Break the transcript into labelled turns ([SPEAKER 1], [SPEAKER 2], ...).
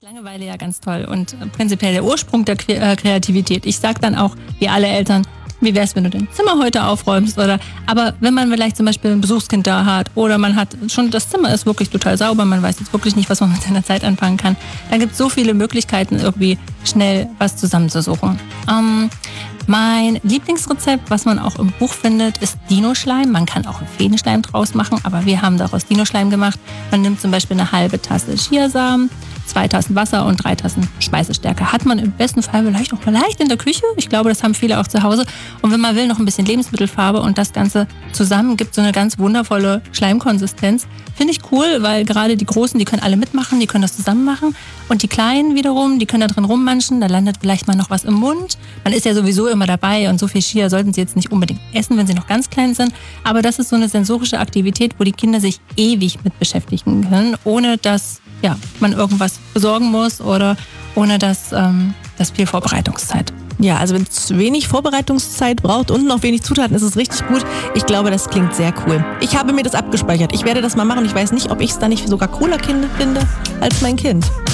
[SPEAKER 1] Langeweile ja ganz toll und prinzipiell der Ursprung der Kreativität. Ich sag dann auch, wie alle Eltern, wie wär's, wenn du dein Zimmer heute aufräumst aber wenn man vielleicht zum Beispiel ein Besuchskind da hat oder man hat schon, das Zimmer ist wirklich total sauber, man weiß jetzt wirklich nicht, was man mit seiner Zeit anfangen kann, dann gibt es so viele Möglichkeiten, irgendwie schnell was zusammenzusuchen. Mein Lieblingsrezept, was man auch im Buch findet, ist Dino-Schleim. Man kann auch einen Feenschleim draus machen, aber wir haben daraus Dino-Schleim gemacht. Man nimmt zum Beispiel eine halbe Tasse Chiasamen, 2 Tassen Wasser und 3 Tassen Speisestärke. Hat man im besten Fall vielleicht auch leicht in der Küche. Ich glaube, das haben viele auch zu Hause. Und wenn man will, noch ein bisschen Lebensmittelfarbe und das Ganze zusammen gibt so eine ganz wundervolle Schleimkonsistenz. Finde ich cool, weil gerade die Großen, die können alle mitmachen, die können das zusammen machen. Und die Kleinen wiederum, die können da drin rummanschen, da landet vielleicht mal noch was im Mund. Man ist ja sowieso immer dabei und so viel Chia sollten sie jetzt nicht unbedingt essen, wenn sie noch ganz klein sind. Aber das ist so eine sensorische Aktivität, wo die Kinder sich ewig mit beschäftigen können, ohne dass man irgendwas besorgen muss oder ohne dass das viel Vorbereitungszeit.
[SPEAKER 2] Ja, also wenn es wenig Vorbereitungszeit braucht und noch wenig Zutaten, ist es richtig gut. Ich glaube, das klingt sehr cool. Ich habe mir das abgespeichert. Ich werde das mal machen. Ich weiß nicht, ob ich es dann nicht sogar cooler finde als mein Kind.